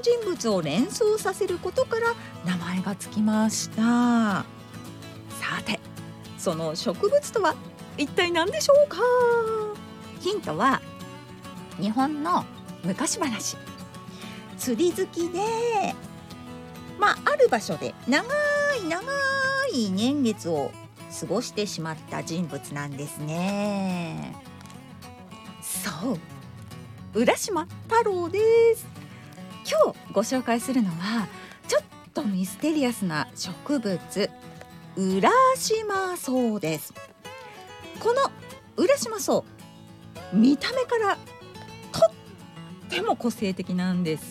人物を連想させることから名前がつきました。さて、その植物とは一体何でしょうか？ヒントは日本の昔話。釣り好きで、ある場所で長い年月を過ごしてしまった人物なんですね。そう、浦島太郎です。今日ご紹介するのはちょっとミステリアスな植物、浦島草です。この浦島草、見た目からとっても個性的なんです。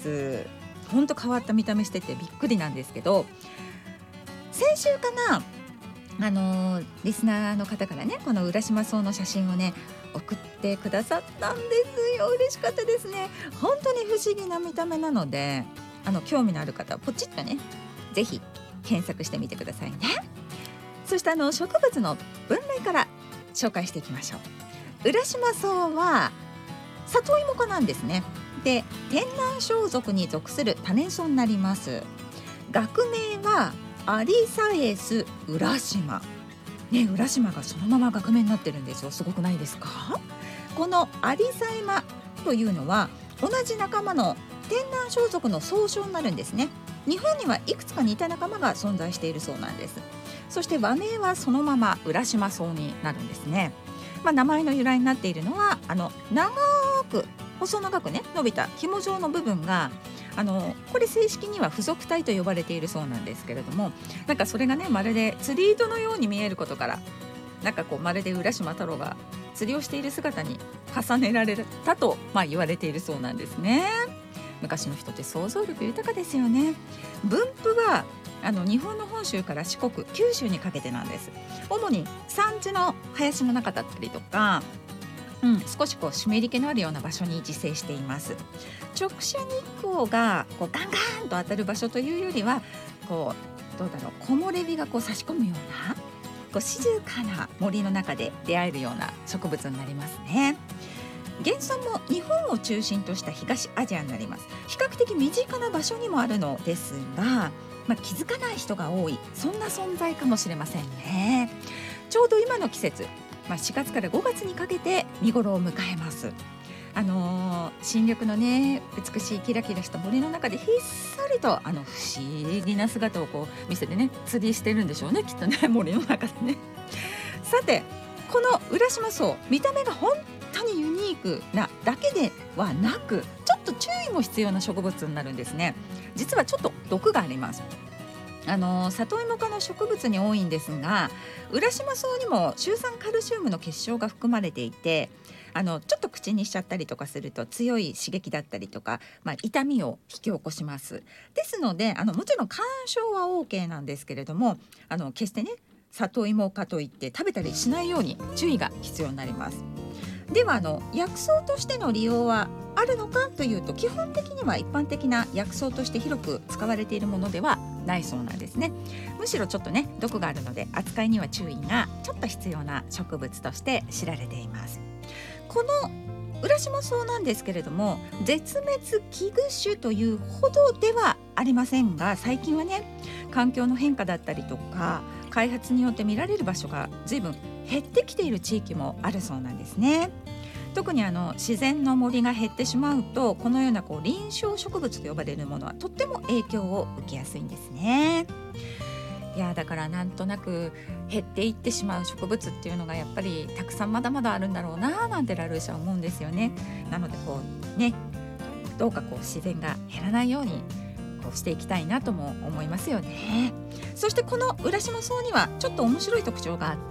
ほんと変わった見た目しててびっくりなんですけど、先週かな、リスナーの方からね、この浦島草の写真をね送ってくださったんですよ。嬉しかったですね。本当に不思議な見た目なので、興味のある方はポチッとね、ぜひ検索してみてくださいね。そして植物の分類から紹介していきましょう。浦島草は里芋科なんですね。で、天南小属に属する多年草になります。学名はアリサエス浦島、ね、浦島がそのまま学名になってるんですよ。すごくないですか？このアリサエマというのは同じ仲間の天南小属の総称になるんですね。日本にはいくつか似た仲間が存在しているそうなんです。そして和名はそのまま浦島草になるんですね。名前の由来になっているのは細長くね伸びた紐状の部分がこれ正式には付属体と呼ばれているそうなんですけれども、それがねまるで釣り糸のように見えることから、まるで浦島太郎が釣りをしている姿に重ねられたと、言われているそうなんですね。昔の人って想像力豊かですよね。分布は日本の本州から四国、九州にかけてなんです。主に山地の林の中だったりとか、少し湿り気のあるような場所に自生しています。直射日光がガンガンと当たる場所というよりは、木漏れ日が差し込むような静かな森の中で出会えるような植物になりますね。原産も日本を中心とした東アジアになります。比較的身近な場所にもあるのですが、気づかない人が多い、そんな存在かもしれませんね。ちょうど今の季節、4月から5月にかけて見頃を迎えます。新緑のね美しいキラキラした森の中でひっそりと不思議な姿を見せてね釣りしてるんでしょうね、きっとね、森の中でね。さて、この浦島草、見た目が本当にユニークなだけではなく、ちょっと注意も必要な植物になるんですね。実はちょっと毒があります。里芋科の植物に多いんですが、浦島草にもシュウ酸カルシウムの結晶が含まれていて、ちょっと口にしちゃったりとかすると強い刺激だったりとか、痛みを引き起こします。ですのでもちろん鑑賞は OK なんですけれども、決してね里芋科といって食べたりしないように注意が必要になります。では薬草としての利用はあるのかというと、基本的には一般的な薬草として広く使われているものではないそうなんですね。むしろちょっとね毒があるので扱いには注意がちょっと必要な植物として知られています。この浦島草なんですけれども、絶滅危惧種というほどではありませんが、最近はね環境の変化だったりとか開発によって見られる場所が随分減ってきている地域もあるそうなんですね。特に自然の森が減ってしまうと、このような林床植物と呼ばれるものはとっても影響を受けやすいんですね。いやだからなんとなく減っていってしまう植物っていうのがやっぱりたくさんまだまだあるんだろうななんてラルーシャは思うんですよね。なのでどうか自然が減らないようにしていきたいなとも思いますよね。そしてこの浦島草にはちょっと面白い特徴があって、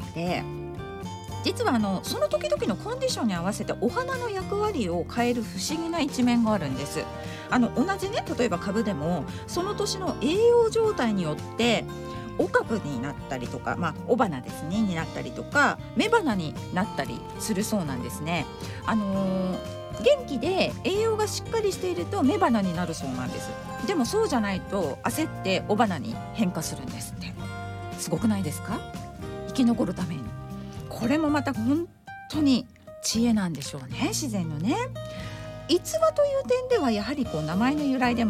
実はその時々のコンディションに合わせてお花の役割を変える不思議な一面があるんです。同じね、例えば株でもその年の栄養状態によってお株になったりとか、雄花ですねになったりとか雌花になったりするそうなんですね。元気で栄養がしっかりしていると雌花になるそうなんです。でもそうじゃないと焦って雄花に変化するんですって。すごくないですか？生き残るために。これもまた本当に知恵なんでしょうね、自然のね。逸話という点ではやはり名前の由来でも